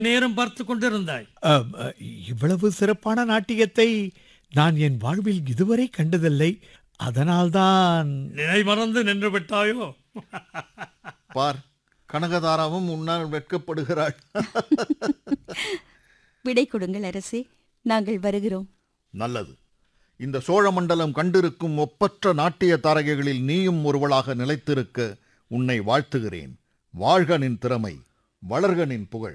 நேரம் பார்த்து கொண்டிருந்தாய்? அம், அ, இவ்வளவு சிறப்பான நாட்டியத்தை நான் என் வாழ்வில் இதுவரை கண்டதில்லை. அதனால்தான் நினை மறந்து நின்று விட்டாயோ? பார், கனகதாராவும் உன்னால் வெட்கப்படுகிறாள். விடை கொடுங்கள் அரசே, நாங்கள் வருகிறோம். நல்லது. இந்த சோழ மண்டலம் கண்டிருக்கும் ஒப்பற்ற நாட்டிய தாரகைகளில் நீயும் ஒருவளாக நிலைத்திருக்க உன்னை வாழ்த்துகிறேன். வாழ்க நின் திறமை, வளர்க நின் புகழ்.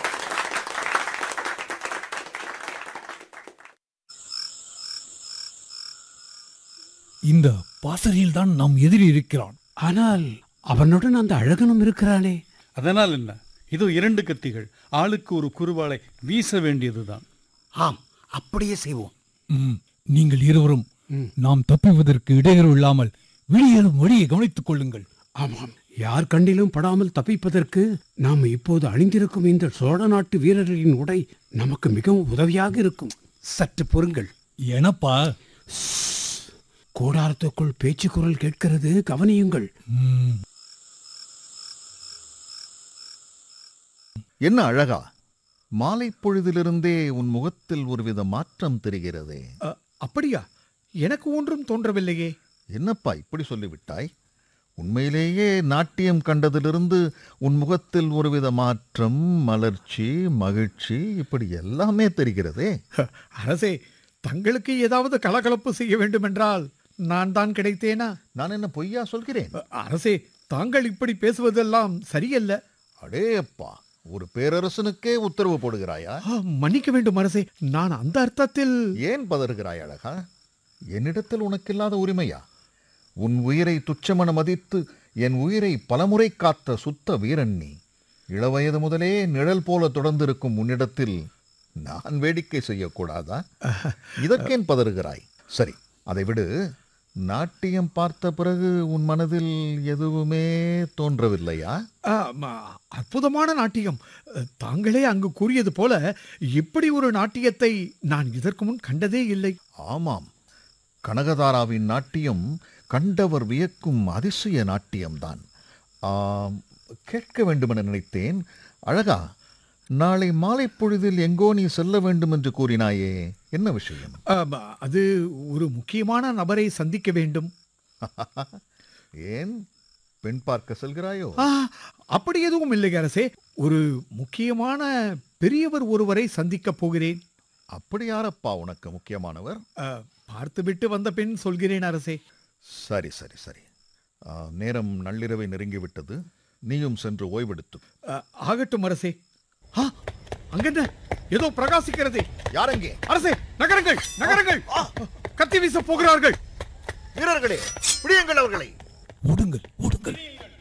இந்த பாசறையில் தான் நம் எதிரி இருக்கிறான். ஆனால் அவனுடன் அந்த அழகனும் இருக்கிறானே. அதனால் என்ன? இதோ 2 கத்திகள், ஆளுக்கு ஒரு குறுவாளை வீச வேண்டியதுதான். ஆம், அப்படியே செய்வோம். நீங்கள் இருவரும் நாம் தப்புவதற்கு இடையூறு இல்லாமல் வெளியேறும் வழியை கவனித்துக் கொள்ளுங்கள். ஆமாம், யார் கண்டிலும் படாமல் தப்பிப்பதற்கு நாம் இப்போது அணிந்திருக்கும் இந்த சோழ நாட்டு வீரர்களின் உடை நமக்கு மிகவும் உதவியாக இருக்கும். சற்று பொறுங்கள். எனப்பா? கூடாரத்துக்குள் பேச்சு குரல் கேட்கிறது, கவனியுங்கள். என்ன அழகா, மாலை பொழுதிலிருந்தே உன் முகத்தில் ஒருவித மாற்றம் தெரிகிறதே. அப்படியா? எனக்கு ஒன்றும் தோன்றவில்லையே. என்னப்பா இப்படி சொல்லிவிட்டாய்? உண்மையிலேயே நாட்டியம் கண்டதிலிருந்து உன் முகத்தில் ஒருவித மாற்றம், மலர்ச்சி, மகிழ்ச்சி, இப்படி எல்லாமே தெரிகிறதே. அரசே, தங்களுக்கு ஏதாவது கலகலப்பு செய்ய வேண்டுமென்றால் நான் தான் கிடைத்தேனா? நான் என்ன பொய்யா சொல்கிறேன்? அரசே, தாங்கள் இப்படி பேசுவதெல்லாம் சரியல்ல. அடே அப்பா, ஒரு பேரரசனுக்கே உத்தரவு போடுகிறாயா? மன்னிக்க வேண்டும் அரசே, நான் அந்த அர்த்தத்தில். ஏன் பதறுகிறாய் அழகா? என்னிடத்தில் உனக்கில்லாத உரிமையா? உன் உயிரை துச்சமென மதித்து என் உயிரை பலமுறை காத்த சுத்த வீரன் நீ. இளவயது முதலே நிழல் போல தொடர்ந்திருக்கும் உன்னிடத்தில் நான் வேடிக்கை செய்யக்கூடாதா? இதற்கேன் பதறுகிறாய்? சரி, அதை விடு. நாட்டியம் பார்த்த பிறகு உன் மனதில் எதுவுமே தோன்றவில்லையா? அற்புதமான நாட்டியம். தாங்களே அங்கு கூறியது போல இப்படி ஒரு நாட்டியத்தை நான் இதற்கு முன் கண்டதே இல்லை. ஆமாம், கனகதாராவின் நாட்டியம் கண்டவர் வியக்கும் அதிசய நாட்டியம்தான். கேட்க வேண்டுமென நினைத்தேன். அழகா, நாளை மாலை பொழுதில் எங்கோ நீ செல்ல வேண்டும் என்று கூறினாயே, என்ன விஷயம்? அது ஒரு முக்கியமான நபரை சந்திக்க வேண்டும். ஏன், பெண் பார்க்க செல்கிறாயோ? அப்படி எதுவும் இல்லை அரசே. ஒரு முக்கியமான பெரியவர் ஒருவரை சந்திக்கப் போகிறேன். அப்படி யாரப்பா உனக்கு முக்கியமானவர்? பார்த்துவிட்டு வந்த பின் சொல்கிறேன் அரசே. சரி சரி சரி. நேரம் நள்ளிரவை நெருங்கிவிட்டது. நீயும் சென்று ஓய்வெடுத்து. ஆகட்டும் அரசே. அங்கென்ன ஏதோ பிரகாசிக்கிறது. யாரெங்கே? அரசே, நகருங்கள் நகருங்கள். கத்தி வீச போகிறார்கள். வீரர்களே, பிடியுங்கள் அவர்களை. ஓடுங்கள் ஓடுங்கள்.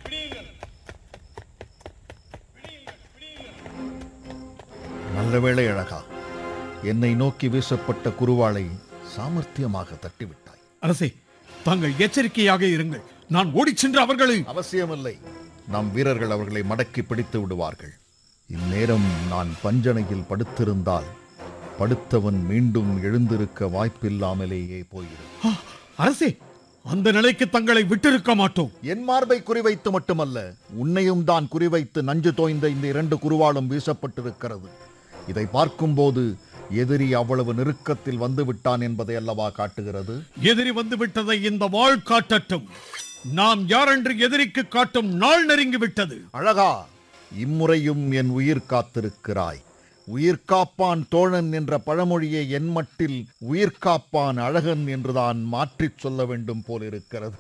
நல்ல வேளை அழகா, என்னை நோக்கி வீசப்பட்ட குருவாளை சாமர்த்தியமாக தட்டிவிட்டாய். அரசே, தாங்கள் எச்சரிக்கையாக இருங்கள். நான் ஓடிச் சென்று அவர்களை. அவசியமில்லை. நம் வீரர்கள் அவர்களை மடக்கி பிடித்து விடுவார்கள். இந்நேரம் நான் பஞ்சனையில் படுத்திருந்தால் படுத்தவன் மீண்டும் எழுந்திருக்க வாய்ப்பில்லாமலேயே போயிருக்கும். அரசே, அந்த நிலைக்கு தங்களை விட்டிருக்க மாட்டோம். என் மார்பை குறிவைத்து மட்டுமல்ல, உன்னையும் தான் குறிவைத்து நஞ்சு தோய்ந்த இந்த 2 குருவாலும் வீசப்பட்டிருக்கிறது. இதை பார்க்கும்போது எதிரி அவ்வளவு நெருக்கத்தில் வந்து விட்டான் என்பதை அல்லவா காட்டுகிறது. எதிரி வந்து விட்டதை இந்த வாழ் காட்டட்டும். நாம் யாரென்று எதிரிக்கு காட்டும் நாள் நெருங்கி விட்டது. அழகா, இம்முறையும் என் உயிர் காத்திருக்கிறாய். உயிர் காப்பான் தோழன் என்ற பழமொழியை என் மட்டில் உயிர் காப்பான் அழகன் என்றுதான் மாற்றிச் சொல்ல வேண்டும் போலிருக்கிறது.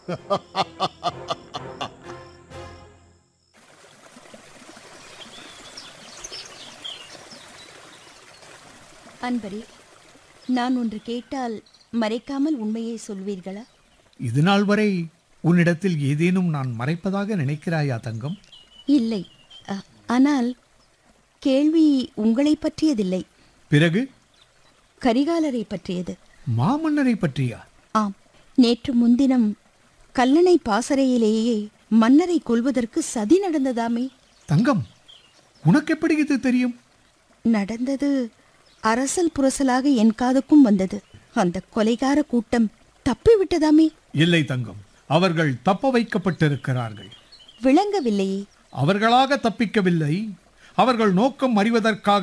அன்பரே, நான் ஒன்று கேட்டால் மறைக்காமல் உண்மையை சொல்வீர்களா? இது நாள் வரை உன்னிடத்தில் ஏதேனும் நான் மறைப்பதாக நினைக்கிறாயா தங்கம்? இல்லை, ஆனால் கேள்வி உங்களை பற்றியதில்லை. பிறகு? கரிகாலரை பற்றியது. மாமன்னரை பற்றியா? ஆம், நேற்று முன்தினம் கல்லணை பாசறையிலேயே மன்னரை கொல்வதற்கு சதி நடந்ததாமே. தங்கம், உனக்கு எப்படி இது தெரியும்? நடந்தது அரசல் புரசலாக என் காதுக்கும் வந்தது. அந்த கொலைகார கூட்டம் தப்பிவிட்டதாமே. இல்லை தங்கம், அவர்கள் தப்ப வைக்கப்பட்டிருக்கிறார்கள். விளங்கவில்லையே. அவர்களாக தப்பிக்கவில்லை, அவர்கள் நோக்கம் அறிவதற்காக